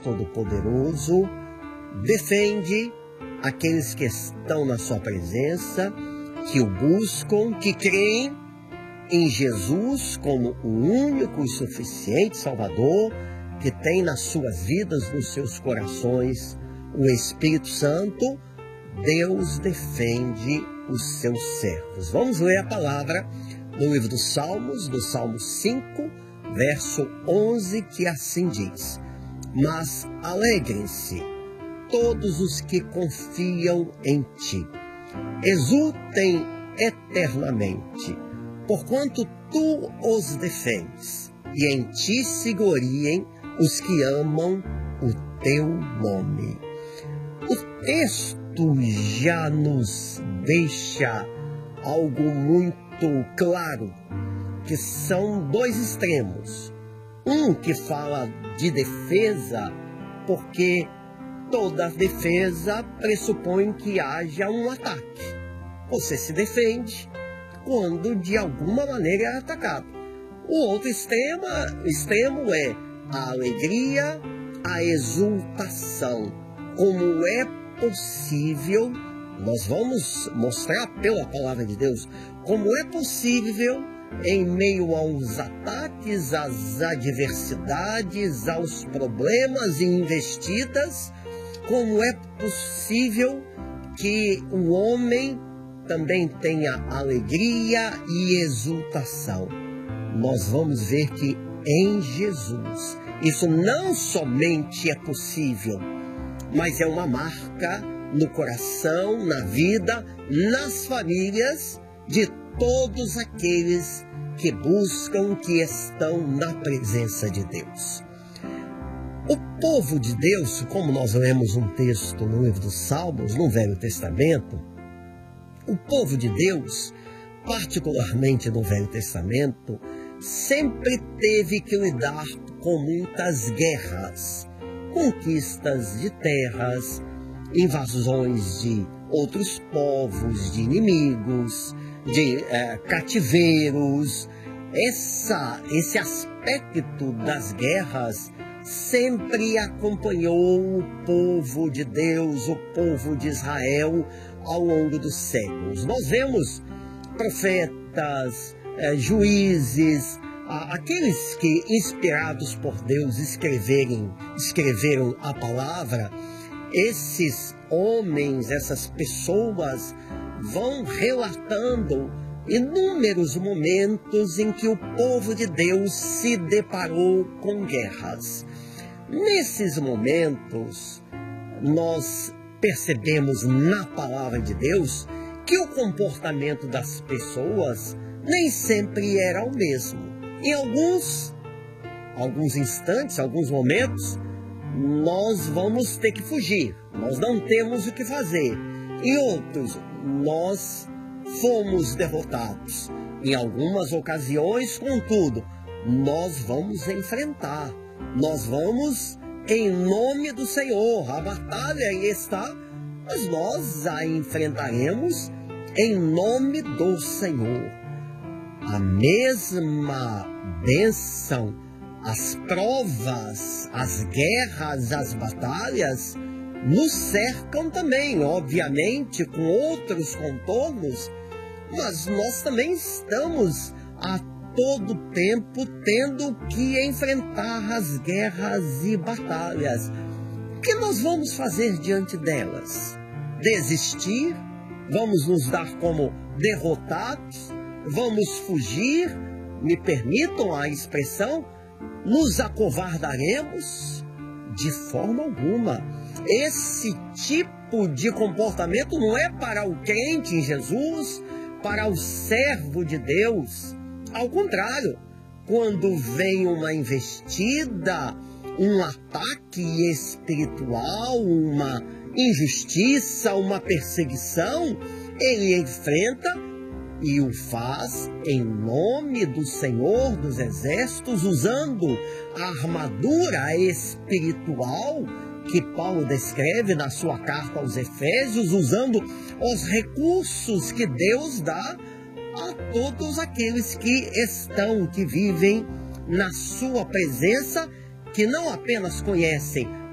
Todo-Poderoso defende aqueles que estão na sua presença, que o buscam, que creem em Jesus como o único e suficiente Salvador, que tem nas suas vidas, nos seus corações, o Espírito Santo. Deus defende os seus servos. Vamos ler a palavra no livro dos Salmos, do Salmo 5, verso 11, que assim diz: Mas alegrem-se todos os que confiam em ti, exultem eternamente, porquanto tu os defendes, e em ti se gloriem os que amam o teu nome. O texto já nos deixa algo muito claro, que são dois extremos. Um que fala de defesa, porque toda defesa pressupõe que haja um ataque. Você se defende quando de alguma maneira é atacado. O outro extremo é a alegria, a exultação. Como é possível, nós vamos mostrar pela palavra de Deus, como é possível, em meio aos ataques, às adversidades, aos problemas e investidas, como é possível que o homem também tenha alegria e exultação. Nós vamos ver que em Jesus isso não somente é possível, mas é uma marca no coração, na vida, nas famílias de todos aqueles que buscam, que estão na presença de Deus. O povo de Deus, como nós lemos um texto no livro dos Salmos, no Velho Testamento, o povo de Deus, particularmente no Velho Testamento, sempre teve que lidar com muitas guerras, conquistas de terras, invasões de outros povos, de inimigos, de cativeiros. Esse aspecto das guerras sempre acompanhou o povo de Deus, o povo de Israel, ao longo dos séculos. Nós vemos profetas, juízes, aqueles que, inspirados por Deus, escreveram a palavra. Esses homens, essas pessoas vão relatando inúmeros momentos em que o povo de Deus se deparou com guerras. Nesses momentos, nós percebemos na palavra de Deus que o comportamento das pessoas nem sempre era o mesmo. Em alguns instantes, alguns momentos, nós vamos ter que fugir, nós não temos o que fazer. Em outros, nós fomos derrotados. Em algumas ocasiões, contudo, nós vamos enfrentar, nós vamos em nome do Senhor. A batalha está, mas nós a enfrentaremos em nome do Senhor. A mesma bênção, as provas, as guerras, as batalhas nos cercam também, obviamente com outros contornos, mas nós também estamos a todo tempo tendo que enfrentar as guerras e batalhas. O que nós vamos fazer diante delas? Desistir? Vamos nos dar como derrotados? Vamos fugir? Me permitam a expressão? Nos acovardaremos? De forma alguma. Esse tipo de comportamento não é para o crente em Jesus, para o servo de Deus. Ao contrário, quando vem uma investida, um ataque espiritual, uma injustiça, uma perseguição, ele enfrenta e o faz em nome do Senhor dos Exércitos, usando a armadura espiritual que Paulo descreve na sua carta aos Efésios, usando os recursos que Deus dá a todos aqueles que vivem na sua presença, que não apenas conhecem